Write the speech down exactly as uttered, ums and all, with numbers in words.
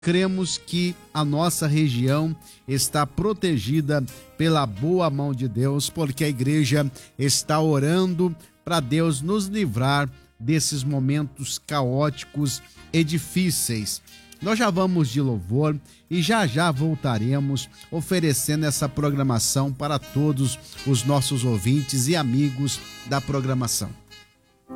cremos que a nossa região está protegida pela boa mão de Deus, porque a igreja está orando para Deus nos livrar desses momentos caóticos e difíceis. Nós já vamos de louvor e já já voltaremos oferecendo essa programação para todos os nossos ouvintes e amigos da programação.